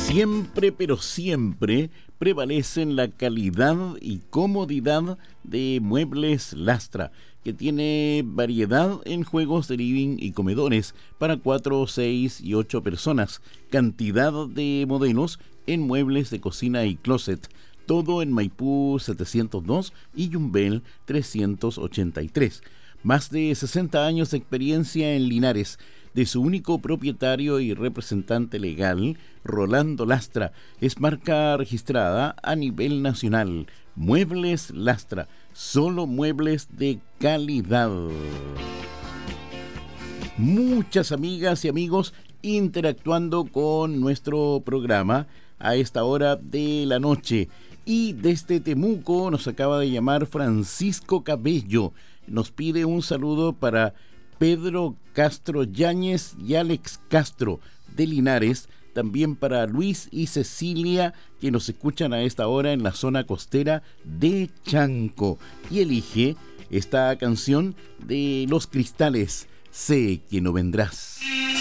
Siempre, pero siempre prevalecen la calidad y comodidad de Muebles Lastra, que tiene variedad en juegos de living y comedores para 4, 6 y 8 personas, cantidad de modelos en muebles de cocina y closet, todo en Maipú 702 y Yumbel 383. Más de 60 años de experiencia en Linares, de su único propietario y representante legal, Rolando Lastra. Es marca registrada a nivel nacional. Muebles Lastra, solo muebles de calidad. Muchas amigas y amigos interactuando con nuestro programa a esta hora de la noche. Y desde Temuco nos acaba de llamar Francisco Cabello. Nos pide un saludo para Pedro Castro Yáñez y Alex Castro de Linares, también para Luis y Cecilia, que nos escuchan a esta hora en la zona costera de Chanco, y elige esta canción de Los Cristales, Sé que no vendrás.